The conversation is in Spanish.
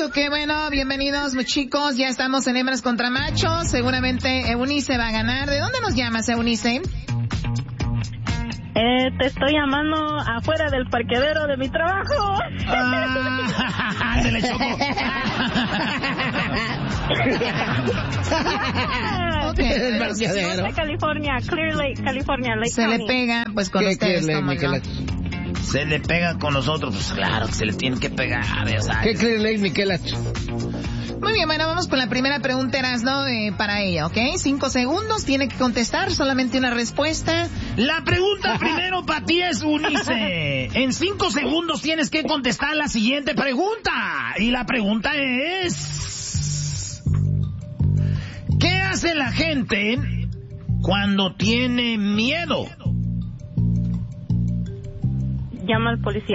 Ok, bueno, bienvenidos chicos, ya estamos en hembras contra machos, seguramente Eunice va a ganar. ¿De dónde nos llamas, Eunice? Te estoy llamando afuera del parqueadero de mi trabajo. ¡Ándale, Choco! Okay. Norte California, Clear Lake, California, Lake Se County. le pega, pues con ustedes, ¿cómo no? Se le pega con nosotros, pues claro que se le tiene que pegar, ¿sabes? ¿Qué Clear Lake, Miquelach? Muy bien, bueno, vamos con la primera pregunta, Erasno, para ella, ¿ok? 5 segundos, tiene que contestar, solamente una respuesta. La pregunta primero para ti es, Eunice. En 5 segundos tienes que contestar la siguiente pregunta. Y la pregunta es... ¿qué hace la gente cuando tiene miedo? Llama al policía.